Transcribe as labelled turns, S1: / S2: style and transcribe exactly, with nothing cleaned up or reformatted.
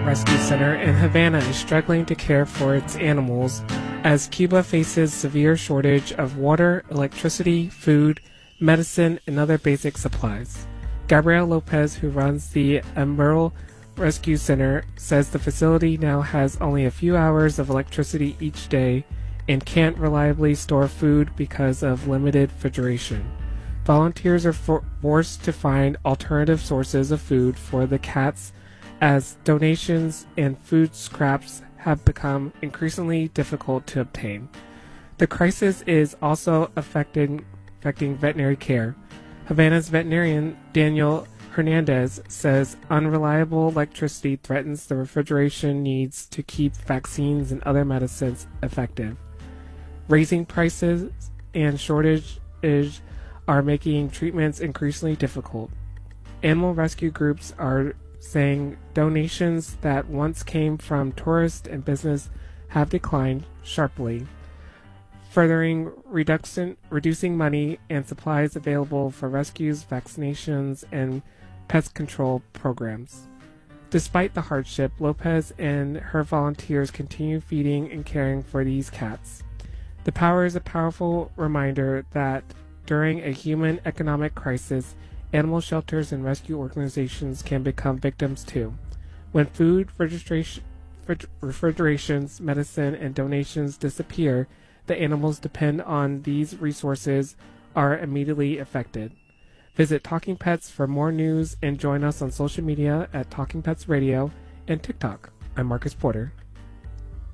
S1: Rescue Center in Havana is struggling to care for its animals as Cuba faces severe shortage of water, electricity, food, medicine, and other basic supplies. Gabriel Lopez, who runs the Emerald Rescue Center, says the facility now has only a few hours of electricity each day and can't reliably store food because of limited refrigeration. Volunteers are for- forced to find alternative sources of food for the cats as donations and food scraps have become increasingly difficult to obtain. The crisis is also affecting, affecting veterinary care. Havana's veterinarian Daniel Hernandez says unreliable electricity threatens the refrigeration needs to keep vaccines and other medicines effective. Raising prices and shortages are making treatments increasingly difficult. Animal rescue groups are saying donations that once came from tourists and business have declined sharply, furthering reduction, reducing money and supplies available for rescues, vaccinations, and pest control programs. Despite the hardship, Lopez and her volunteers continue feeding and caring for these cats. The power is a powerful reminder that during a human economic crisis, animal shelters and rescue organizations can become victims too. When food, registration, refrigerations, medicine, and donations disappear, the animals depend on these resources are immediately affected. Visit Talking Pets for more news and join us on social media at Talking Pets Radio and TikTok. I'm Marcus Porter.